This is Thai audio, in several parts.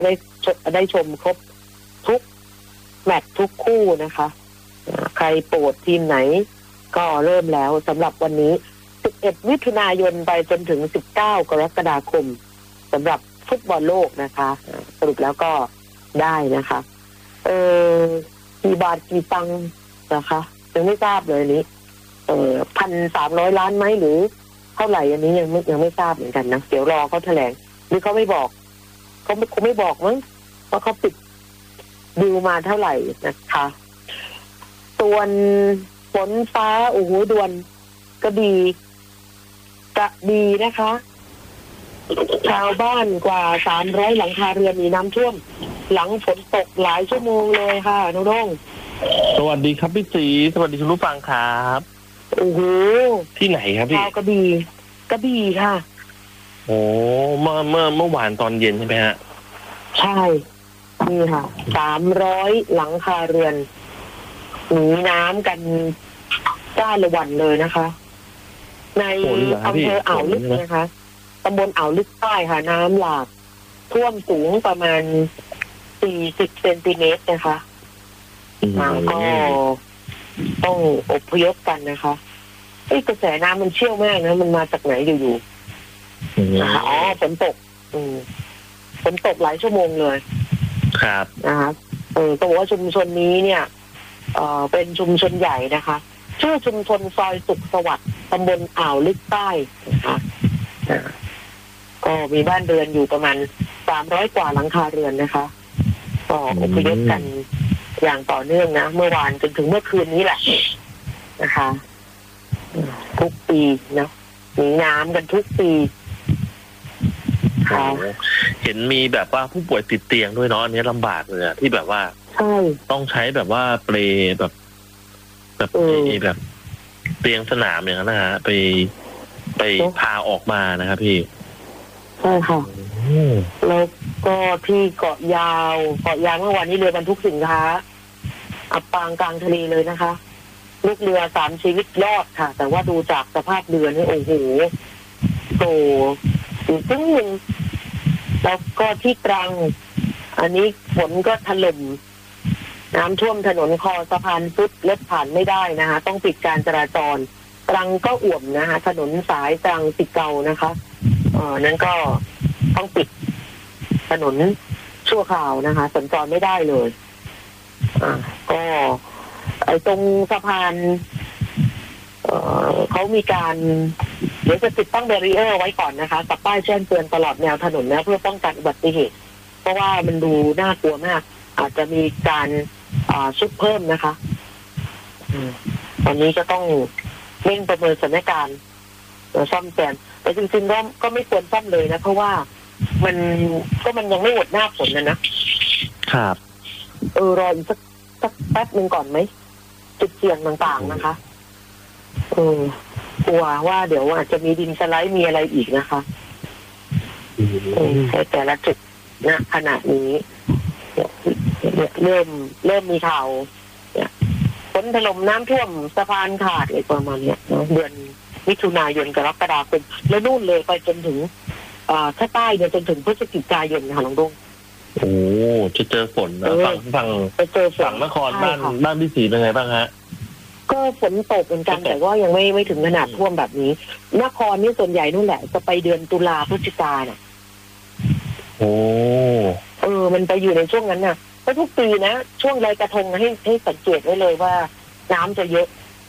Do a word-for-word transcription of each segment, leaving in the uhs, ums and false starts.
ได้ได้ชมครบทุกแมตช์ทุกคู่นะคะใครโปรดทีมไหนก็เริ่มแล้วสำหรับวันนี้สิบเอ็ดมิถุนายนไปจนถึงสิบเก้ากรกฎาคมสำหรับฟุตบอลโลกนะคะสรุปแล้วก็ได้นะคะเออกี่บาทกี่ตังค์นะคะยังไม่ทราบเลยนี้เออพันสามร้อยล้านไหมหรือเท่าไหร่อันนี้ยังไม่ยังไม่ทราบเหมือนกันนะเดี๋ยวรอเขาแถลงหรือเขาไม่บอกเขาคงไม่บอกมั้งว่าเขาปิดดิวมาเท่าไหร่นะคะส่วนฝนฟ้าโอ้โหดวนกระบี่กระบี่นะคะชาวบ้านกว่าสามร้อยหลังคาเรือนมีน้ำท่วมหลังฝนตกหลายชั่วโมงเลยค่ะน้องน้องสวัสดีครับพี่สีสวัสดีคุณผู้ฟังครับโอ้โหที่ไหนครับพี่ชาวกระบี่กระบี่ค่ะโอ้เมื่อเมื่อเมื่อวานตอนเย็นใช่ไหมฮะใช่นี่ค่ะสามร้อยหลังคาเรือนหนีน้ำกันจ้าละวันเลยนะคะในอำเภออ่าวลึกนะคะตำบลอ่าวลึกใต้ค่ะน้ำหลากท่วมสูงประมาณสี่สิบเซนติเมตรนะคะก็ต้องอพยพกันนะคะไอ้กระแสน้ำมันเชี่ยวมากนะมันมาจากไหนอยู่ๆนะคะอ๋อฝนตกอืมฝนตกหลายชั่วโมงเลยครับนะคะเออต้องบอกว่าชุมชนนี้เนี่ยเอ่อเป็นชุมชนใหญ่นะคะชื่อชุมชนซอยสุขสวัสดิ์ตำบลอ่าวลึกใต้นะคะก็มีบ้านเรือนอยู่ประมาณสามร้อยกว่าหลังคาเรือนนะคะก็อพยพกันอย่างต่อเนื่องนะเมื่อวานจนถึงเมื่อคืนนี้แหละนะคะทุกปีนะหนีน้ำกันทุกปีค่ะเห็นมีแบบว่าผู้ป่วยติดเตียงด้วยเนาะอันนี้ลำบากเลยอะที่แบบว่าใช่ต้องใช้แบบว่าเปลแบบแบบแบบเตียงสนามอย่างนั้นนะฮะไปไปพาออกมานะครับพี่ใช่ค่ะแล้วก็ที่เกาะยาวเกาะยาวเมื่อวานนี้เรือบรรทุกสินค้าอับปางกลางทะเลเลยนะคะลูกเรือสามชีวิตรอดค่ะแต่ว่าดูจากสภาพเรือนี่โอ้โหโตอยู่ตึ้งหนึ่งแล้วก็ที่ตรังอันนี้ฝนก็ถล่มน้ำท่วมถนนคอสะพานซุดรถผ่านไม่ได้นะคะต้องปิดการจราจรตรังก็อ่วมนะคะถนนสายตรังติเกานะคะเอ่อนั้นก็ต้องปิดถนนชั่วคราวนะคะสัญจรไม่ได้เลยอ่าก็ไอ้ตรงสะพานเอ่อเขามีการเดี๋ยวจะติดตั้งแบรีเออร์ไว้ก่อนนะคะกับป้ายแจ้งเตือนตลอดแนวถนนนะเพื่อป้องกันอุบัติเหตุเพราะว่ามันดูน่ากลัวมากอาจจะมีการอ่าซุดเพิ่มนะคะตอนนี้ก็ต้องเร่งประเมินสถานการณ์ซ่อมแซมแต่จริงๆก็ก็ไม่ควรซ่อมเลยนะเพราะว่ามันก็มันยังไม่หมดหน้าฝนนะนะครับเออรออีกสักสักแป๊บนึงก่อนไหมจุดเสี่ยงต่างๆนะคะเออกลัวว่าเดี๋ยวอาจจะมีดินสไลด์มีอะไรอีกนะคะในแต่ละจุดนะขณะนี้เนี่ยเริ่มเริ่มมีข่าวเนี่ยฝนถล่มน้ำท่วมสะพานขาดอะไรประมาณเนี้ยเนาะเดือนมิถุนายนกรกฎาคมแล้วนู่นเลยไปจนถึงอ่าถ้าใต้เนี่ยจนถึงพฤศจิกายนค่ะน้องดงโอ้จะเจอฝนนะฝั่งฝั่งจะเจอฝั่งนครบ้านบ้านพี่ศรีเป็นไงบ้างฮะก็ฝนตกเหมือนกันแต่ว่ายังไม่ไม่ถึงขนาดท่วมแบบนี้นครนี่ส่วนใหญ่นู่นแหละจะไปเดือนตุลาพฤศจิกาเนี่ยโอ้เออมันไปอยู่ในช่วงนั้นน่ะเพราะทุกปีนะช่วงลอยกระทงให้ให้สังเกตไว้เลยว่าน้ำจะเยอะ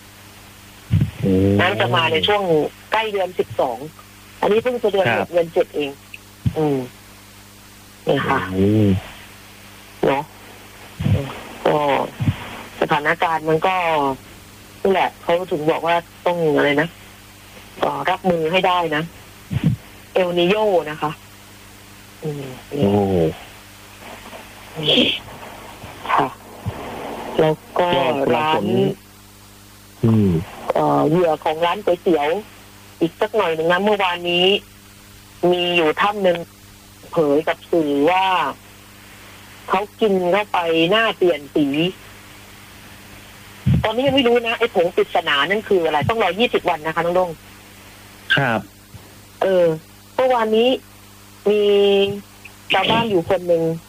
น้ำจะมาในช่วงใกล้เดือนสิบสองอันนี้เพิ่งจะเดือนหกเดือนเจ็ดเองอืมนี่ค่ะเนาะก็สถานการณ์มันก็นี่แหละเขาถึงบอกว่าต้องอะไรนะรับมือให้ได้นะเอลนิโยนะคะอืมโอ้ค่ะแล้วก็ร้านเอ่อเหยื่อของร้านก๋วยเตี๋ยวอีกสักหน่อยหนึ่งนะเมื่อวานนี้มีอยู่ท่านหนึ่งเผยกับสื่อว่าเขากินเข้าไปหน้าเปลี่ยนสีตอนนี้ยังไม่รู้นะไอ้ผงปริศนานั่นคืออะไรต้องรอยี่สิบวันนะคะน้องดงครับเออเมื่อวานนี้มีชาวบ้านอยู่คนหนึ่ง